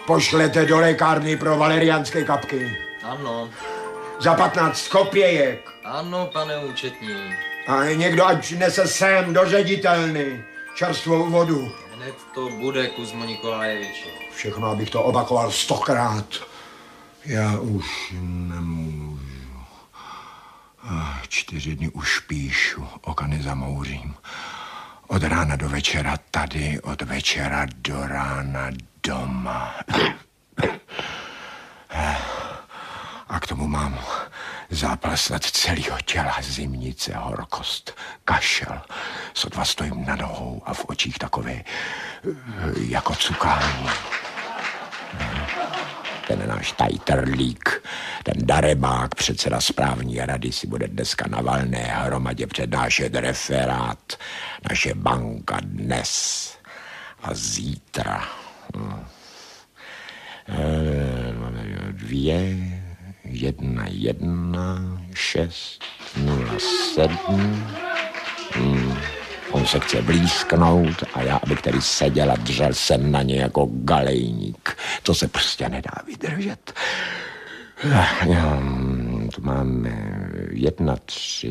pošlete do lékárny pro valeriánské kapky. Ano. Za 15 kopějek. Ano, pane účetní. A někdo ať nese sem do ředitelny čerstvou vodu. Hned to bude, Kuzmo Nikolajeviči. Všechno, abych to opakoval 100krát. Já už nemůžu. 4 dny už píšu, oka nezamouřím. Od rána do večera tady, od večera do rána doma. A k tomu mám zápal snad celého těla, zimnice, horkost, kašel. Sotva stojím na nohou a v očích takové jako cukání. Ten náš tajterlík, ten darebák, předseda správní rady, si bude dneska na valné hromadě přednášet referát. Naše banka dnes a zítra. 2, 1, 1, 6, 0, 7. On se chce blízknout a já, abych tady seděl a držel jsem na ně jako galejník. To se prostě nedá vydržet. Tu máme 1, 3,